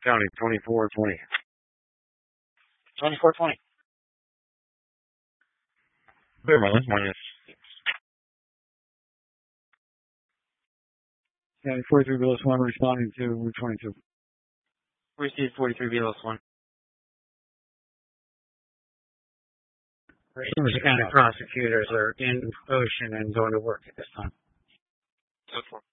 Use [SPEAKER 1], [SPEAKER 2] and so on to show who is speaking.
[SPEAKER 1] County 2420.
[SPEAKER 2] 2420.
[SPEAKER 1] Clear, Marlin. Minus 6.
[SPEAKER 3] County 43 Villas 1 responding to Route 22.
[SPEAKER 2] Received 43 Villas 1. The county prosecutors are in Ocean and going to work at this time.
[SPEAKER 4] So far.